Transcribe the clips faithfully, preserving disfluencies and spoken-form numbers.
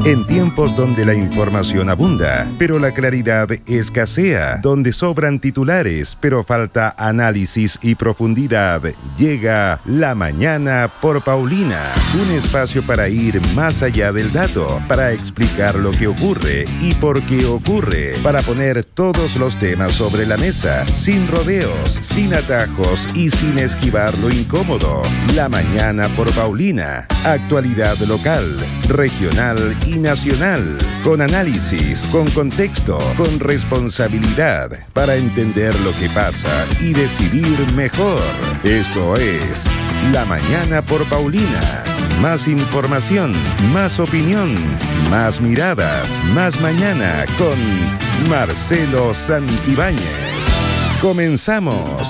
En tiempos donde la información abunda, pero la claridad escasea, donde sobran titulares, pero falta análisis y profundidad, llega La Mañana por Paulina, un espacio para ir más allá del dato, para explicar lo que ocurre y por qué ocurre, para poner todos los temas sobre la mesa, sin rodeos, sin atajos y sin esquivar lo incómodo. La Mañana por Paulina, actualidad local, regional y nacional, con análisis, con contexto, con responsabilidad, para entender lo que pasa y decidir mejor. Esto es La Mañana por Paulina. Más información, más opinión, más miradas, más mañana con Marcelo Santibáñez. Comenzamos.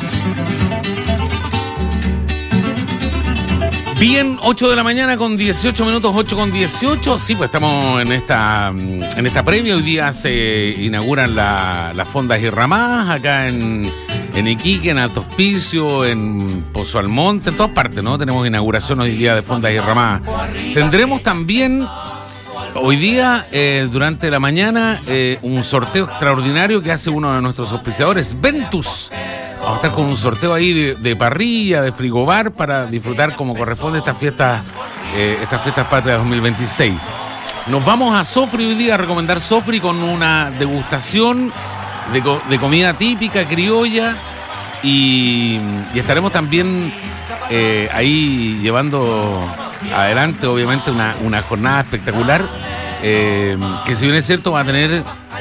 Bien, ocho de la mañana con dieciocho minutos, ocho con dieciocho. Sí, pues estamos en esta en esta previa. Hoy día se inauguran la, las fondas y ramadas acá en, en Iquique, en Alto Hospicio, en Pozo Almonte, en todas partes, ¿no? Tenemos inauguración hoy día de fondas y ramadas. Tendremos también hoy día, eh, durante la mañana, eh, un sorteo extraordinario que hace uno de nuestros auspiciadores, Ventus. Vamos a estar con un sorteo ahí de, de parrilla, de frigobar, para disfrutar como corresponde estas fiestas, eh, estas fiestas patrias dos mil veintiséis. Nos vamos a Sofri hoy día a recomendar Sofri con una degustación de, de comida típica, criolla, y, y estaremos también eh, ahí llevando adelante, obviamente, una, una jornada espectacular, eh, que si bien es cierto va a tener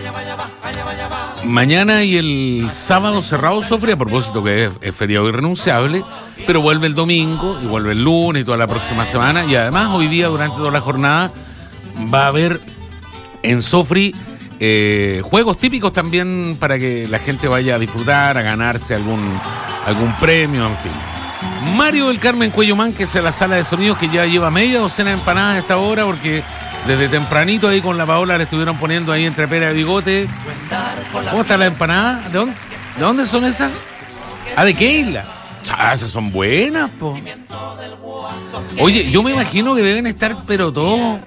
mañana y el sábado cerrado Sofri, a propósito que es, es feriado irrenunciable, pero vuelve el domingo y vuelve el lunes y toda la próxima semana, y además hoy día durante toda la jornada va a haber en Sofri eh, juegos típicos también para que la gente vaya a disfrutar, a ganarse algún, algún premio, en fin. Mario del Carmen Cuellomán, que es en la sala de sonidos, que ya lleva media docena de empanadas a esta hora, porque desde tempranito ahí con la Paola le estuvieron poniendo ahí entre pera y bigote. ¿Cómo está la empanada? ¿De dónde, ¿De dónde son esas? Ah, de Keila. Ah, esas son buenas, po. Oye, yo me imagino que deben estar, pero todos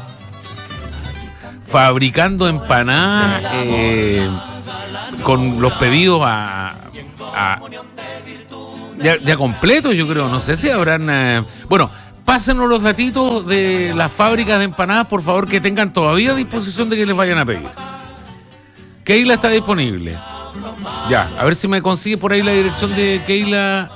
fabricando empanadas eh, con los pedidos a, a ya, ya completos, yo creo. No sé si habrán... Eh, bueno, pásenos los datitos de las fábricas de empanadas, por favor, que tengan todavía a disposición de que les vayan a pedir. Keila está disponible. Ya, a ver si me consigue por ahí la dirección de Keila.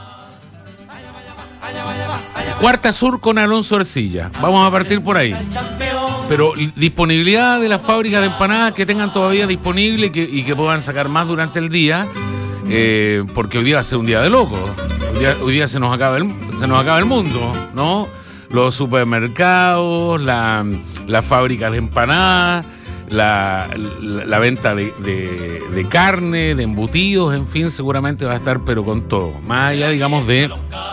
Cuarta Sur con Alonso Ercilla. Vamos a partir por ahí. Pero disponibilidad de las fábricas de empanadas que tengan todavía disponible y que, y que puedan sacar más durante el día, eh, porque hoy día va a ser un día de locos. Hoy día, hoy día se nos acaba el, se nos acaba el mundo, ¿no? Los supermercados, la, las fábricas de empanadas, la, la, la venta de, de, de carne, de embutidos, en fin, seguramente va a estar, pero con todo. Más allá, digamos, de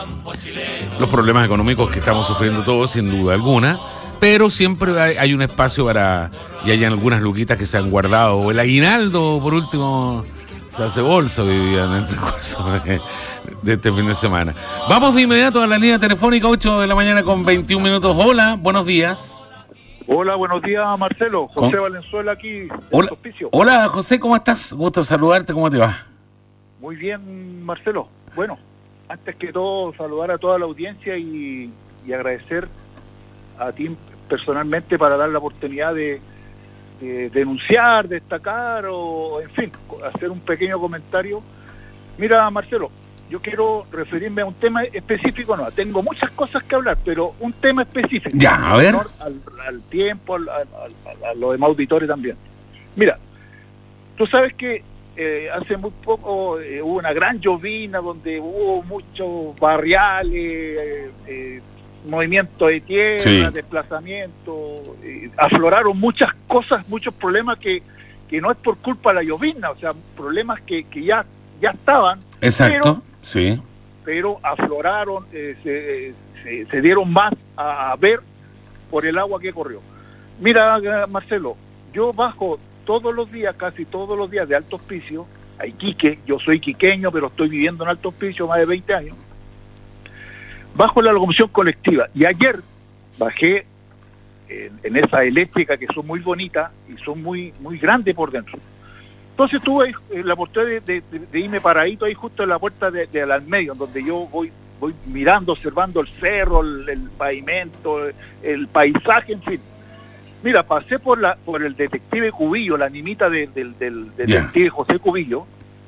los problemas económicos que estamos sufriendo todos, sin duda alguna, pero siempre hay, hay un espacio para, y hay algunas luquitas que se han guardado, o el aguinaldo, por último, se hace bolsa hoy día en el curso de, de este fin de semana. Vamos de inmediato a la línea telefónica, ocho de la mañana con veintiún minutos. Hola, buenos días. Hola, buenos días, Marcelo. José ¿Cómo? Valenzuela aquí. Hola, hola, José, ¿cómo estás? Gusto saludarte, ¿cómo te va? Muy bien, Marcelo. Bueno, antes que todo, saludar a toda la audiencia y, y agradecer a ti personalmente para dar la oportunidad de, de denunciar, destacar o, en fin, hacer un pequeño comentario. Mira, Marcelo, yo quiero referirme a un tema específico, no, tengo muchas cosas que hablar, pero un tema específico. Ya, a ver. Al, al tiempo, al, al, al, a los demás auditores también. Mira, tú sabes que eh, hace muy poco eh, hubo una gran llovina donde hubo muchos barriales, eh, eh, movimiento de tierra, sí. desplazamiento, eh, afloraron muchas cosas, muchos problemas que, que no es por culpa de la llovina, o sea, problemas que, que ya, ya estaban. Exacto, pero, sí. Pero afloraron, eh, se, se, se dieron más a, a ver por el agua que corrió. Mira, Marcelo, yo bajo todos los días, casi todos los días de Alto Hospicio, a Iquique, yo soy quiqueño, pero estoy viviendo en Alto Hospicio más de veinte años, bajo la locomoción colectiva. Y ayer bajé en, en esa eléctrica que son muy bonitas y son muy muy grandes por dentro. Entonces tuve la oportunidad de, de, de irme paradito ahí justo en la puerta de, de al medio, donde yo voy voy mirando, observando el cerro, el, el pavimento, el, el paisaje, en fin. Mira, pasé por la por el detective Cubillo, la nimita de, de, del, del Yeah. detective José Cubillo,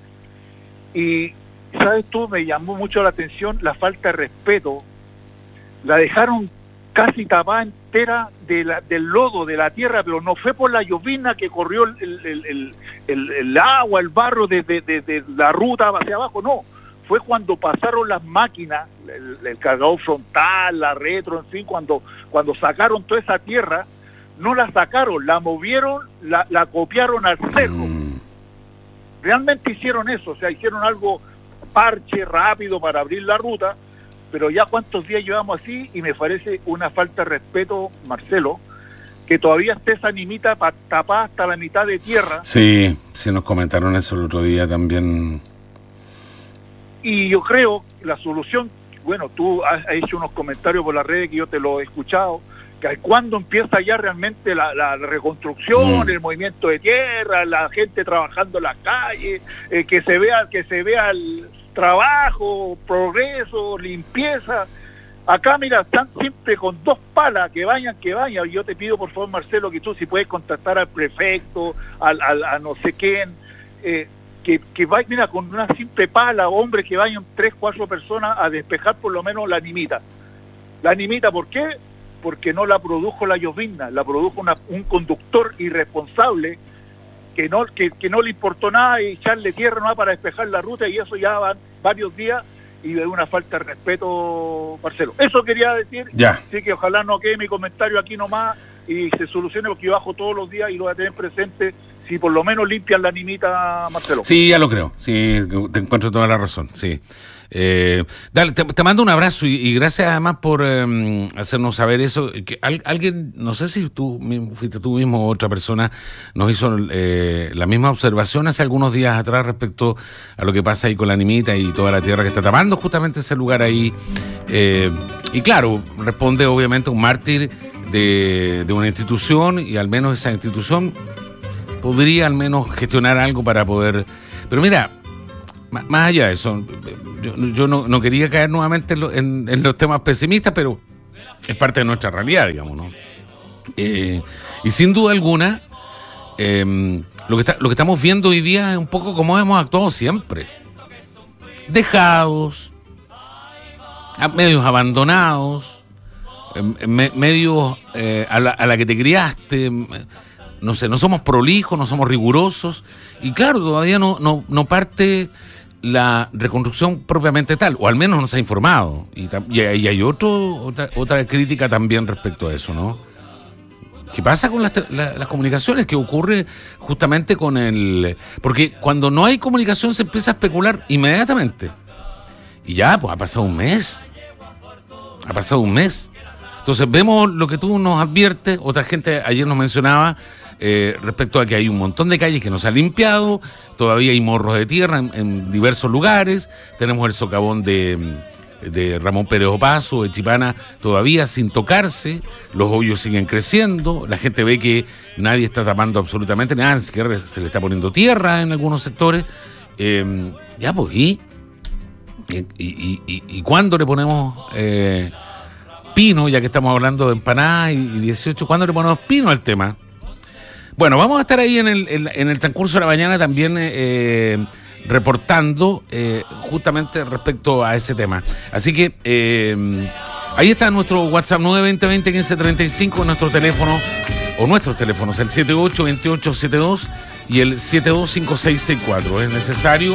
y ¿sabes tú? Me llamó mucho la atención la falta de respeto. La dejaron casi tapada entera de la, del lodo, de la tierra, pero no fue por la llovizna que corrió el, el, el, el, el agua, el barro de, de, de, de la ruta hacia abajo, no. Fue cuando pasaron las máquinas, el, el cargador frontal, la retro, en fin, cuando, cuando sacaron toda esa tierra, no la sacaron, la movieron, la, la copiaron al cerro. Mm. Realmente hicieron eso, o sea, hicieron algo parche, rápido para abrir la ruta, pero ya cuántos días llevamos así, y me parece una falta de respeto, Marcelo, que todavía esté esa nimita tapada hasta la mitad de tierra. Sí, sí nos comentaron eso el otro día también. Y yo creo la solución, bueno, tú has hecho unos comentarios por las redes que yo te lo he escuchado, que cuando empieza ya realmente la, la reconstrucción, mm. el movimiento de tierra, la gente trabajando en las calles, eh, que se vea, que se vea el trabajo, progreso, limpieza. Acá, mira, están siempre con dos palas, que vayan, que vayan. Yo te pido, por favor, Marcelo, que tú si puedes contactar al prefecto, al, al a no sé quién, eh, que, que vaya, mira, con una simple pala, hombres que vayan tres, cuatro personas a despejar por lo menos la nimita. La nimita, ¿por qué? Porque no la produjo la llovizna, la produjo una, un conductor irresponsable que no que, que no le importó nada y echarle tierra no para despejar la ruta, y eso ya van varios días y de una falta de respeto, Marcelo. Eso quería decir, ya. Así que ojalá no quede mi comentario aquí nomás y se solucione, porque yo bajo todos los días y lo voy a tener presente, si por lo menos limpian la nimita, Marcelo. Sí, ya lo creo, sí, te encuentro toda la razón, sí. Eh, dale, te, te mando un abrazo y, y gracias además por eh, hacernos saber eso. Que al, alguien, no sé si tú fuiste tú mismo o otra persona, nos hizo eh, la misma observación hace algunos días atrás respecto a lo que pasa ahí con la nimita y toda la tierra que está tapando justamente ese lugar ahí. Eh, y claro, responde obviamente un mártir de, de una institución, y al menos esa institución podría al menos gestionar algo para poder... Pero mira, más allá de eso, yo, yo no, no quería caer nuevamente en, lo, en, en los temas pesimistas, pero es parte de nuestra realidad, digamos, ¿no? Eh, y sin duda alguna, eh, lo, que está, lo que estamos viendo hoy día es un poco como hemos actuado siempre. Dejados, medios abandonados, me, medios eh, a, la, a la que te criaste, no sé, no somos prolijos, no somos rigurosos, y claro, todavía no, no, no parte la reconstrucción propiamente tal, o al menos no se ha informado, y, y hay otro, otra, otra crítica también respecto a eso, ¿no? ¿Qué pasa con las, la, las comunicaciones? ¿Qué ocurre justamente con el...? Porque cuando no hay comunicación se empieza a especular inmediatamente, y ya, pues ha pasado un mes, ha pasado un mes, entonces vemos lo que tú nos adviertes, otra gente ayer nos mencionaba, Eh, respecto a que hay un montón de calles que no se han limpiado, todavía hay morros de tierra en, en diversos lugares, tenemos el socavón de, de Ramón Pérez Opaso, de Chipana, todavía sin tocarse, los hoyos siguen creciendo, la gente ve que nadie está tapando absolutamente nada, ni siquiera se le está poniendo tierra en algunos sectores, eh, ya pues, ¿y? ¿Y, y, y, y cuándo le ponemos eh, pino, ya que estamos hablando de empanadas y, y dieciocho, cuándo le ponemos pino al tema? Bueno, vamos a estar ahí en el, en, en el transcurso de la mañana también eh, reportando eh, justamente respecto a ese tema. Así que eh, ahí está nuestro WhatsApp nueve veinte veinte quince treinta y cinco, nuestro teléfono, o nuestros teléfonos, el siete ocho dos ocho siete dos y el siete dos cinco seis seis cuatro. Es necesario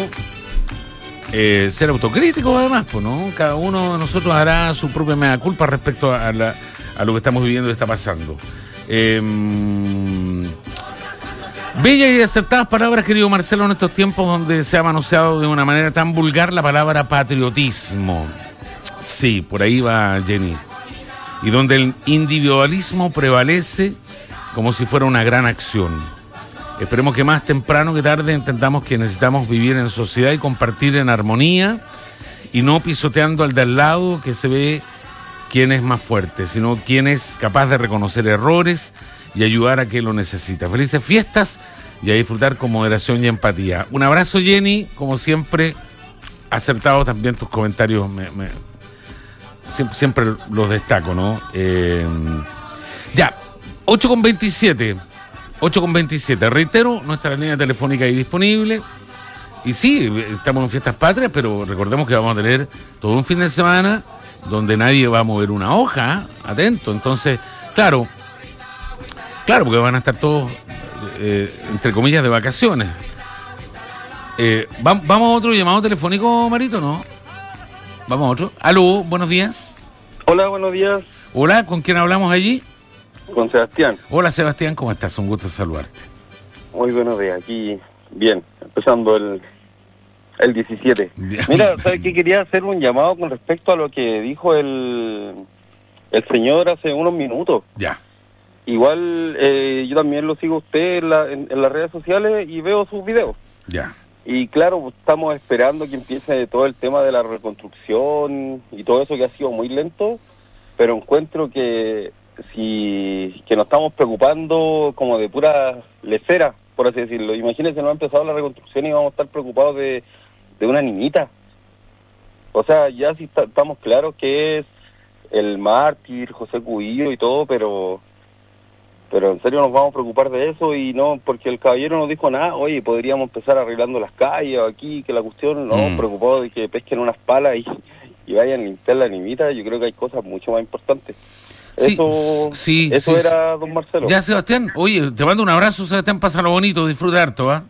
eh, ser autocrítico además, pues, ¿no? Cada uno de nosotros hará su propia mea culpa respecto a, la, a lo que estamos viviendo y está pasando. Eh, bellas y acertadas palabras, querido Marcelo, en estos tiempos donde se ha manoseado de una manera tan vulgar la palabra patriotismo. Sí, por ahí va Jenny. Y donde el individualismo prevalece como si fuera una gran acción. Esperemos que más temprano que tarde entendamos que necesitamos vivir en sociedad y compartir en armonía, y no pisoteando al de al lado que se ve quién es más fuerte, sino quién es capaz de reconocer errores y ayudar a quien lo necesita. Felices fiestas y a disfrutar con moderación y empatía. Un abrazo, Jenny, como siempre, acertado también tus comentarios, me, me, siempre, siempre los destaco, ¿no? Eh, ya, ocho con veintisiete, ocho con veintisiete, reitero, nuestra línea telefónica ahí disponible. Y sí, estamos en Fiestas Patrias, pero recordemos que vamos a tener todo un fin de semana donde nadie va a mover una hoja, atento. Entonces, claro, claro, porque van a estar todos, eh, entre comillas, de vacaciones. Eh, va, ¿Vamos a otro llamado telefónico, Marito, no? Vamos a otro. Aló, buenos días. Hola, buenos días. Hola, ¿con quién hablamos allí? Con Sebastián. Hola, Sebastián, ¿cómo estás? Un gusto saludarte. Muy buenos días, aquí bien, empezando el, el diecisiete. Bien. Mira, ¿sabes qué? Quería hacer un llamado con respecto a lo que dijo el, el señor hace unos minutos. Ya. Igual eh, yo también lo sigo a usted en, la, en, en las redes sociales y veo sus videos. Ya. Y claro, estamos esperando que empiece todo el tema de la reconstrucción y todo eso que ha sido muy lento, pero encuentro que si que nos estamos preocupando como de pura lecera, por así decirlo. Imagínense, no ha empezado la reconstrucción y vamos a estar preocupados de, de una niñita. O sea, ya sí está, estamos claros que es el mártir, José Cubillo y todo, pero pero en serio nos vamos a preocupar de eso y no, porque el caballero no dijo nada. Oye, podríamos empezar arreglando las calles aquí, que la cuestión, no, Mm. preocupados de que pesquen unas palas y, y vayan a limpiar la niñita. Yo creo que hay cosas mucho más importantes. Sí, Eso, sí, eso sí, era don Marcelo. Ya, Sebastián, oye, te mando un abrazo, Sebastián, pásalo bonito, disfruta harto, ¿ah?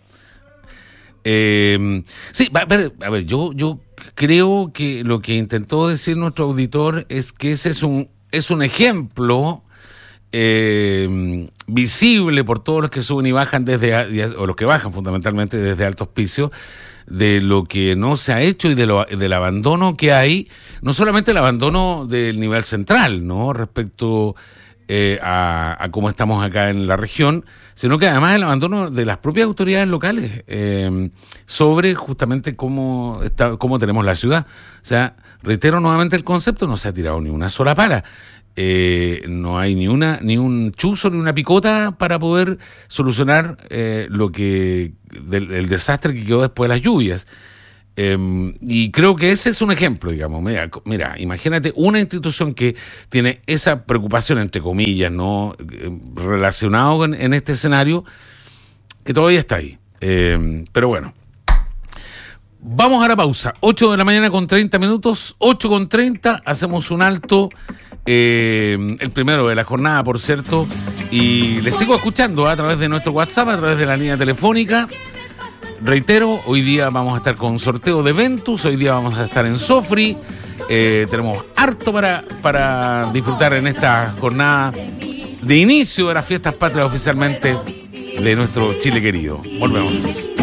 Eh, sí, a ver, a ver, yo, yo creo que lo que intentó decir nuestro auditor es que ese es un, es un ejemplo eh, visible por todos los que suben y bajan desde, o los que bajan fundamentalmente desde Alto Hospicio, de lo que no se ha hecho y de lo, del abandono que hay, no solamente el abandono del nivel central, ¿no? Respecto eh, a, a cómo estamos acá en la región, sino que además el abandono de las propias autoridades locales eh, sobre justamente cómo está, cómo tenemos la ciudad. O sea, reitero nuevamente el concepto, no se ha tirado ni una sola pala. Eh, no hay ni una ni un chuzo ni una picota para poder solucionar eh, lo que del, el desastre que quedó después de las lluvias, eh, y creo que ese es un ejemplo, digamos. Mira, mira, imagínate una institución que tiene esa preocupación, entre comillas, no eh, relacionado en, en este escenario, que todavía está ahí, eh, pero bueno. Vamos a la pausa, ocho de la mañana con treinta minutos, ocho con treinta, hacemos un alto, eh, el primero de la jornada, por cierto, y les sigo escuchando a través de nuestro WhatsApp, a través de la línea telefónica. Reitero, hoy día vamos a estar con sorteo de Ventus, hoy día vamos a estar en Sofri, eh, tenemos harto para, para disfrutar en esta jornada de inicio de las Fiestas Patrias oficialmente de nuestro Chile querido. Volvemos.